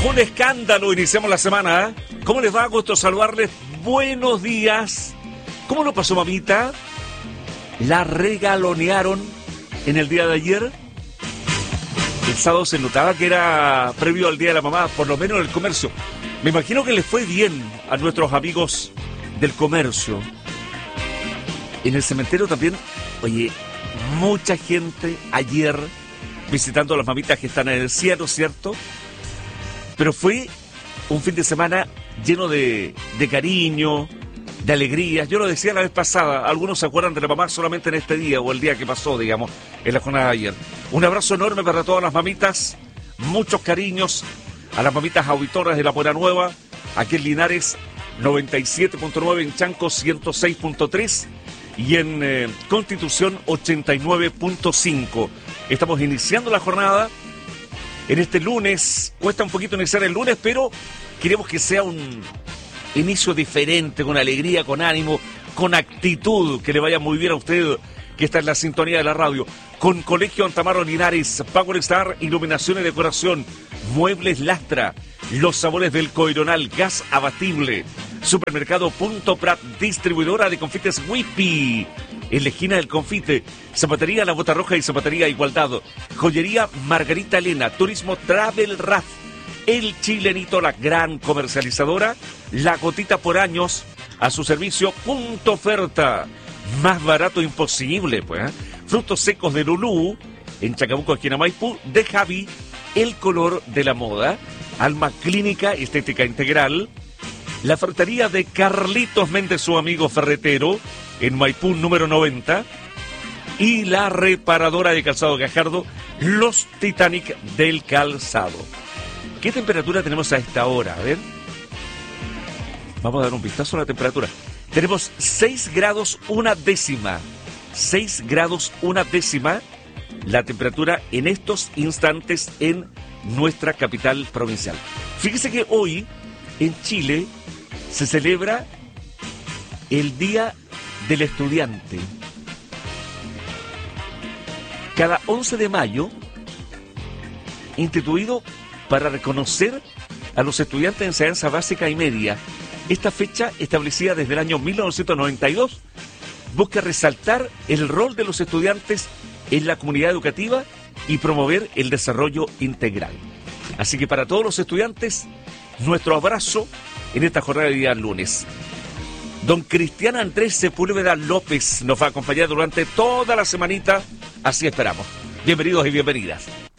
Un escándalo, iniciamos la semana. ¿Cómo les va? Gusto saludarles. Buenos días. ¿Cómo lo pasó, mamita? ¿La regalonearon en el día de ayer? El sábado se notaba que era previo al Día de la Mamá, por lo menos en el comercio. Me imagino que les fue bien a nuestros amigos del comercio. En el cementerio también, oye, mucha gente ayer visitando a las mamitas que están en el cielo, ¿cierto? Pero fue un fin de semana lleno de cariño, de alegrías. Yo lo decía la vez pasada, algunos se acuerdan de la mamá solamente en este día o el día que pasó, digamos, en la jornada de ayer. Un abrazo enorme para todas las mamitas, muchos cariños a las mamitas auditoras de La Buena Nueva, aquí en Linares 97.9, en Chanco 106.3 y en Constitución 89.5. Estamos iniciando la jornada en este lunes. Cuesta un poquito iniciar el lunes, pero queremos que sea un inicio diferente, con alegría, con ánimo, con actitud, que le vaya muy bien a usted que está en la sintonía de la radio. Con Colegio Antamaro Linares, Power Star, iluminación y decoración, Muebles Lastra, los sabores del Coironal, gas abatible, Supermercado Punto Prat, distribuidora de confites Whippy, en la esquina del confite, Zapatería La Bota Roja y Zapatería Igualdad, Joyería Margarita Elena, Turismo Travel Raf, El Chilenito, la gran comercializadora, La Gotita por años, a su servicio, punto oferta, más barato imposible, pues, ¿eh? Frutos secos de Lulú, en Chacabuco, esquina Maipú, de Javi, el color de la moda, Alma Clínica Estética Integral, la ferretería de Carlitos Méndez, su amigo ferretero, en Maipú número 90, y la reparadora de calzado Gajardo, Los Titanic del Calzado. ¿Qué temperatura tenemos a esta hora? A ver. Vamos a dar un vistazo a la temperatura. Tenemos 6 grados una décima. 6 grados una décima la temperatura en estos instantes en nuestra capital provincial. Fíjese que hoy en Chile se celebra el Día del Estudiante. Cada 11 de mayo, instituido para reconocer a los estudiantes de enseñanza básica y media. Esta fecha, establecida desde el año 1992, busca resaltar el rol de los estudiantes en la comunidad educativa y promover el desarrollo integral. Así que para todos los estudiantes, nuestro abrazo en esta jornada de día lunes. Don Cristian Andrés Sepúlveda López nos va a acompañar durante toda la semanita, así esperamos. Bienvenidos y bienvenidas.